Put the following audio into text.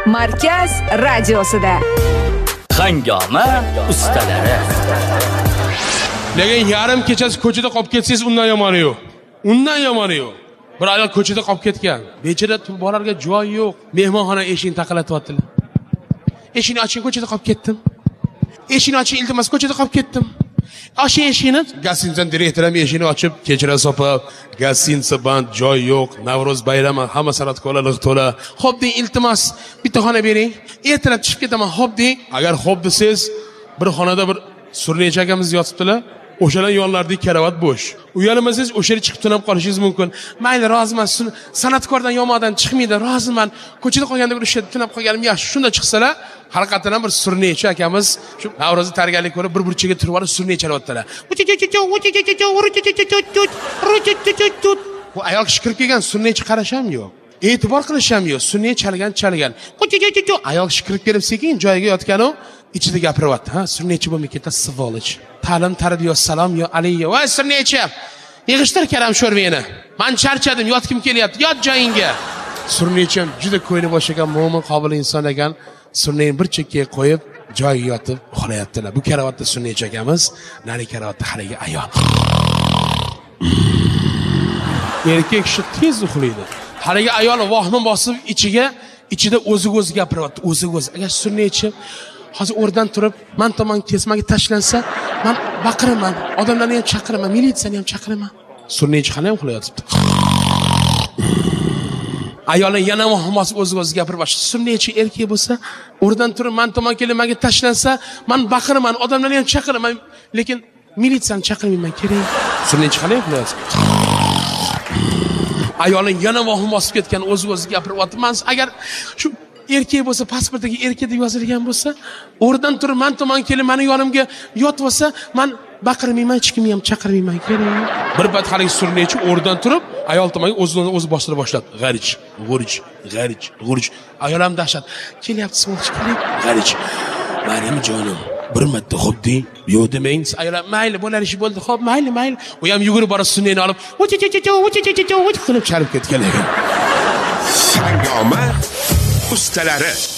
Markaz radiosida. Hangoma ustalari. Lekin yarim kechasi ko'chada qolib ketsangiz undan yomoni yo'q. Undan yomoni yo'q. Bir ayol ko'chada qolib ketgan. Bechara borarga joy yo'q. Mehmonxona eshigini taqalatyaptilar. Eshikni oching, ko'chada qolib ketdim. Eshikni oching, iltimos, ko'chada qolib ketdim. Oching eshikni. Gostinitsa direktorim eshikni ochib, kechirasiz opa, gostinitsa band, joy yo'q, Navro'z bayrami, hamma san'atkorlar liq to'la. Xo'p deng, iltimos, bitta xona bering. Ertalab chiqib ketaman, xo'p deng. Agar xo'p desiz, bir xonada bir Surnecha akamiz yotibdilar. O'shalar yonlaridagi karavot bo'sh. Uyalmasangiz o'sha yerga chiqib tunab qolishingiz mumkin. Mayli, roziman. San'atkordan yomondan chiqmaydi, roziman. Ko'chada qolganda bir o'sha tunab qolganim yaxshi. Shunda chiqsalar, haqiqatan bir Surnecha akamiz shu Navro'zni targalik ko'rib bir burchaga turib olib Surnecha chalyaptilar. Bu ayol kishi kirib kelgan, Surnecha qarasham yo'q. E'tibor qilisham yo'q. Surnecha chalgan. Ayol kishi kirib kelib sekin joyiga yotgan-u, ichida gapiryapti. Ha, Surnecha bo'lmay ketadi, savolich. Ta'lim tarbiya salom yo alayya. Voy Surnecha. Yig'ishtir karam sho'rveni. Men charchadim, yotkim kelyapti. Yot joyingga. Surnecha juda ko'ngli boshlagan mo'min qobil inson ekan. Surneni bir chekkaga qo'yib, joyiga yotib uxlayaptilar. Bu karavotda Surnecha akamiz, nari karavotda haligi ayol. Erkak kishi tez uxlaydi. Haligi ayol vohni bosib ichida o'zi gapiryapti, o'zi. Agar Surnecha hozir o'rdan turib, men tomon kesmaga tashlansa, men baqiraman, odamlarni ham chaqiraman, militsiyani ham chaqiraman. Surnecha xona ham uxlayotibdi. Ayol yana muhimmas o'zi gapirib boshladi. Surnecha erkak bo'lsa, o'rdan turib, men tomon kelib, menga tashlansa, men baqiraman, odamlarni ham chaqiraman, lekin militsiyani chaqirmayman, kerak. Surnecha xona ham uxlayotibdi. Ayolning yana vohim bosib ketgan o'zi gapiryapti. Men agar shu erkak bo'lsa, pasportdagi erkak deb yozilgan bo'lsa, o'rdan turib, men tomon kelib, meni yonimga yotib olsa, men baqirmayman, hech kimni ham chaqirmayman, kerak. Bir payt haligi Surnecha o'rdan turib, ayol tomonga o'zi boshlab boshladi. G'arich. Ayol ham dahshat. Kelyapti, smolch kerak. G'arich. Mening jonim. Bir marta xo'p deng, yo'q demang. Ayol mayli, bo'lar ish bo'ldi. Xo'p, mayli. U ham yugurib borib Surneni olib, qilib chalib ketgan ekan. Hangoma ustalari.